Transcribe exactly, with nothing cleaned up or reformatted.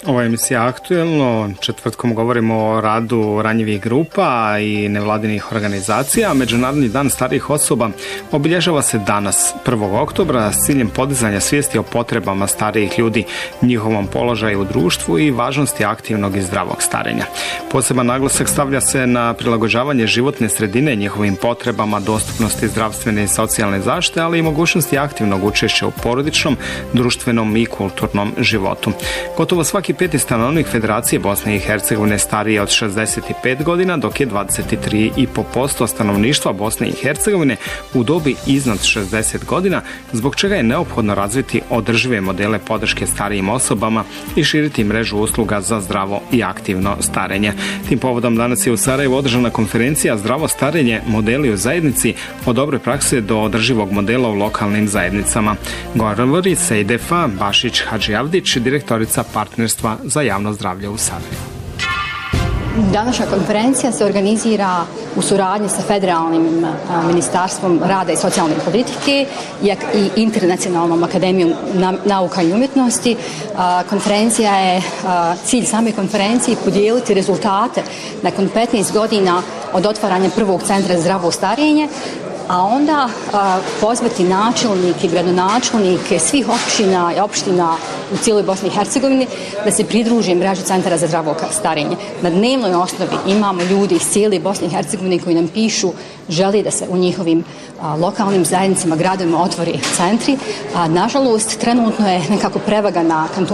Ovo je emisija Aktuelno. Četvrtkom govorimo o radu ranjivih grupa i nevladinih organizacija. Međunarodni dan starijih osoba obilježava se danas, prvog oktobra, s ciljem podizanja svijesti o potrebama starijih ljudi, njihovom položaju u društvu i važnosti aktivnog i zdravog starenja. Poseban naglasak stavlja se na prilagođavanje životne sredine njihovim potrebama, dostupnosti zdravstvene i socijalne zaštite, ali i mogućnosti aktivnog učešća u porodičnom, društvenom i kulturnom životu. Gotovo svaki peti stanovnik Federacije Bosne i Hercegovine stariji od šezdeset pet godina, dok je dvadeset tri i pet posto stanovništva Bosne i Hercegovine u dobi iznad šezdeset godina, zbog čega je neophodno razviti održive modele podrške starijim osobama i širiti mrežu usluga za zdravo i aktivno starenje. Tim povodom danas je u Sarajevu održana konferencija Zdravo starenje, modeli u zajednici, od dobre prakse do održivog modela u lokalnim zajednicama. Govori Sejdefa Bašić Hadžijavdić, direktorica partnerstva za javno zdravlje u Sarajevu. Današnja konferencija se organizira u suradnji sa Federalnim ministarstvom rada i socijalne politike i Internacionalnom akademijom nauka i umjetnosti. Konferencija je, cilj same konferencije podijeliti rezultate nakon petnaest godina od otvaranja prvog centra za zdravo starenje, a onda a, pozvati načelnike, gradonačelnike svih općina i opština u cijeloj Bosni i Hercegovini da se pridruže mreži centara za zdravo starenje. Na dnevnoj osnovi imamo ljudi iz cijele Bosne i Hercegovine koji nam pišu, želi da se u njihovim a, lokalnim zajednicama, gradovima otvori centri. A, nažalost, trenutno je nekako prevaga na kantonu